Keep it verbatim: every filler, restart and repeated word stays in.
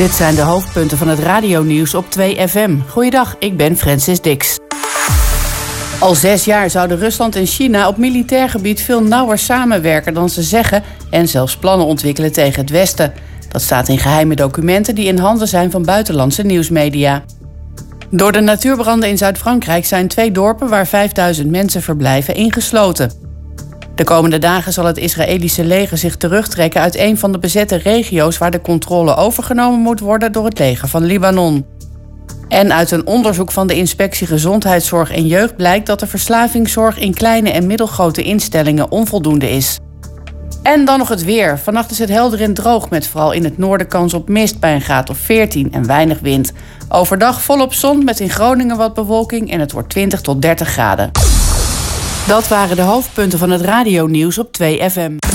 Dit zijn de hoofdpunten van het radionieuws op twee F M. Goeiedag, ik ben Francis Dix. Al zes jaar zouden Rusland en China op militair gebied veel nauwer samenwerken dan ze zeggen en zelfs plannen ontwikkelen tegen het Westen. Dat staat in geheime documenten die in handen zijn van buitenlandse nieuwsmedia. Door de natuurbranden in Zuid-Frankrijk zijn twee dorpen waar vijfduizend mensen verblijven ingesloten. De komende dagen zal het Israëlische leger zich terugtrekken uit een van de bezette regio's waar de controle overgenomen moet worden door het leger van Libanon. En uit een onderzoek van de Inspectie Gezondheidszorg en Jeugd blijkt dat de verslavingszorg in kleine en middelgrote instellingen onvoldoende is. En dan nog het weer. Vannacht is het helder en droog met vooral in het noorden kans op mist bij een graad of veertien en weinig wind. Overdag volop zon met in Groningen wat bewolking en het wordt twintig tot dertig graden. Dat waren de hoofdpunten van het radionieuws op twee F M.